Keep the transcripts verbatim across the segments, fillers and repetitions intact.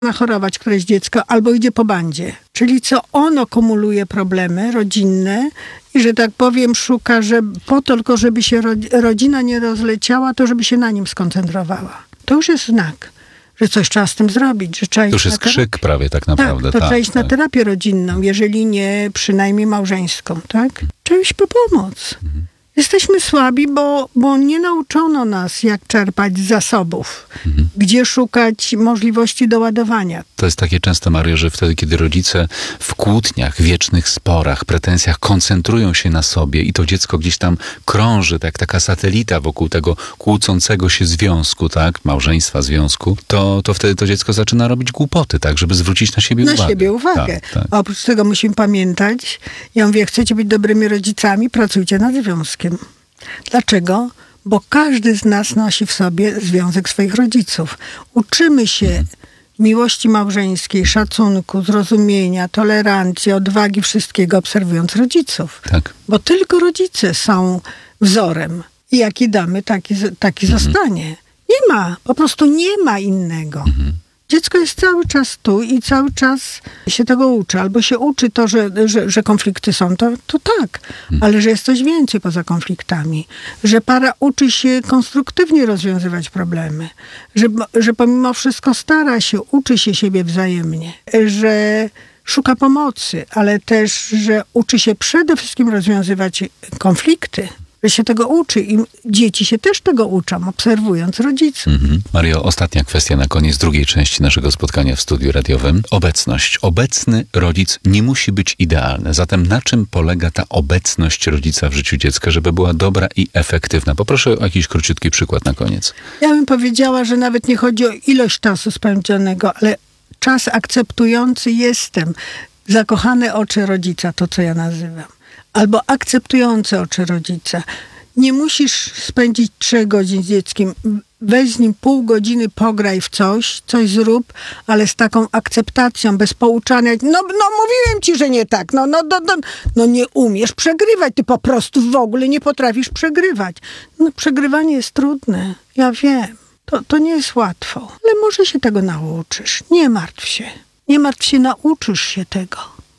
nachorować któreś dziecko albo idzie po bandzie. Czyli co ono kumuluje problemy rodzinne i, że tak powiem, szuka, że po to tylko, żeby się rodzina nie rozleciała, to żeby się na nim skoncentrowała. To już jest znak, że coś trzeba z tym zrobić. Że trzeba to już jest krzyk prawie tak naprawdę. Tak, to tak, trzeba iść tak. na terapię rodzinną, jeżeli nie przynajmniej małżeńską, tak? Trzeba iść po pomoc. Mhm. Jesteśmy słabi, bo, bo nie nauczono nas, jak czerpać z zasobów, mhm. gdzie szukać możliwości doładowania. To jest takie często, Mario, że wtedy, kiedy rodzice w kłótniach, wiecznych sporach, pretensjach koncentrują się na sobie i to dziecko gdzieś tam krąży, tak, taka satelita wokół tego kłócącego się związku, tak, małżeństwa, związku, to, to wtedy to dziecko zaczyna robić głupoty, tak, żeby zwrócić na siebie na uwagę. Na siebie uwagę. Tak, tak. Oprócz tego musimy pamiętać, ja mówię, chcecie być dobrymi rodzicami, pracujcie nad związkiem. Dlaczego? Bo każdy z nas nosi w sobie związek swoich rodziców. Uczymy się mhm. miłości małżeńskiej, szacunku, zrozumienia, tolerancji, odwagi, wszystkiego obserwując rodziców. Tak. Bo tylko rodzice są wzorem. I jaki damy, taki, taki mhm. zostanie. Nie ma, po prostu nie ma innego. Mhm. Dziecko jest cały czas tu i cały czas się tego uczy. Albo się uczy to, że, że, że konflikty są, to, to tak. Ale że jest coś więcej poza konfliktami. Że para uczy się konstruktywnie rozwiązywać problemy. Że, że pomimo wszystko stara się, uczy się siebie wzajemnie. Że szuka pomocy, ale też, że uczy się przede wszystkim rozwiązywać konflikty. Że się tego uczy i dzieci się też tego uczą, obserwując rodziców. Mhm. Mario, ostatnia kwestia na koniec drugiej części naszego spotkania w studiu radiowym. Obecność. Obecny rodzic nie musi być idealny. Zatem na czym polega ta obecność rodzica w życiu dziecka, żeby była dobra i efektywna? Poproszę o jakiś króciutki przykład na koniec. Ja bym powiedziała, że nawet nie chodzi o ilość czasu spędzonego, ale czas akceptujący jestem. Zakochane oczy rodzica, to co ja nazywam. Albo akceptujące oczy rodzica. Nie musisz spędzić trzech godzin z dzieckiem. Weź z nim pół godziny, pograj w coś, coś zrób, ale z taką akceptacją, bez pouczania. No, no mówiłem ci, że nie tak. No, no, no, no, no nie umiesz przegrywać. Ty po prostu w ogóle nie potrafisz przegrywać. No przegrywanie jest trudne. Ja wiem. To, to nie jest łatwo. Ale może się tego nauczysz. Nie martw się. Nie martw się, nauczysz się tego.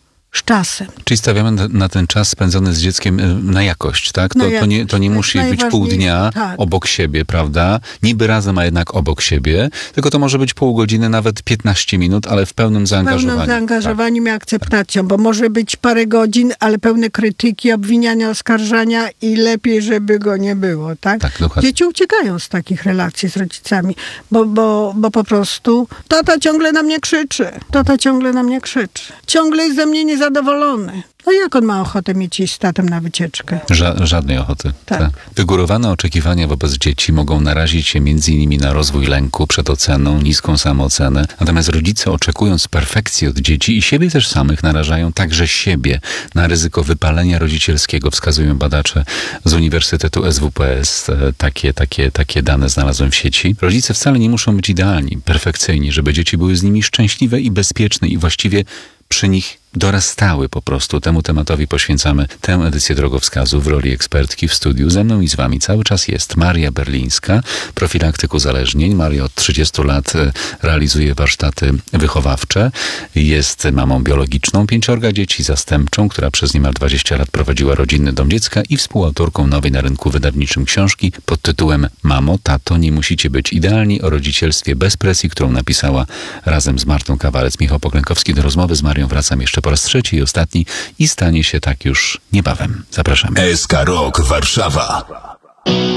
Z czasem. Czyli stawiamy na ten czas spędzony z dzieckiem na jakość, tak? To, na jakość, to, nie, to nie musi być pół dnia tak. obok siebie, prawda? Niby razem, a jednak obok siebie. Tylko to może być pół godziny, nawet piętnaście minut, ale w pełnym zaangażowaniu. W pełnym zaangażowaniem tak. i akceptacją, bo może być parę godzin, ale pełne krytyki, obwiniania, oskarżania i lepiej, żeby go nie było, tak? tak dokładnie. Dzieci uciekają z takich relacji z rodzicami, bo, bo, bo po prostu tata ciągle na mnie krzyczy. Tata ciągle na mnie krzyczy. Ciągle jest ze mnie niezadowolony. Zadowolony. No jak on ma ochotę mieć iść z tatem na wycieczkę? Ża- żadnej ochoty. Tak. Tak. Wygórowane oczekiwania wobec dzieci mogą narazić się między innymi na rozwój lęku przed oceną, niską samoocenę. Natomiast rodzice, oczekując perfekcji od dzieci i siebie też samych, narażają także siebie na ryzyko wypalenia rodzicielskiego. Wskazują badacze z Uniwersytetu S W P S. Takie, takie, takie dane znalazłem w sieci. Rodzice wcale nie muszą być idealni, perfekcyjni, żeby dzieci były z nimi szczęśliwe i bezpieczne i właściwie przy nich dorastały po prostu. Temu tematowi poświęcamy tę edycję Drogowskazu w roli ekspertki w studiu. Ze mną i z wami cały czas jest Maria Berlińska, profilaktyk uzależnień. Maria od trzydziestu lat realizuje warsztaty wychowawcze. Jest mamą biologiczną pięciorga dzieci, zastępczą, która przez niemal dwadzieścia lat prowadziła rodzinny dom dziecka i współautorką nowej na rynku wydawniczym książki pod tytułem Mamo, tato, nie musicie być idealni, o rodzicielstwie bez presji, którą napisała razem z Martą Kawalec. Michał Poklękowski. Do rozmowy z Marią wracam jeszcze po raz trzeci i ostatni i stanie się tak już niebawem. Zapraszamy. S K Rock Warszawa.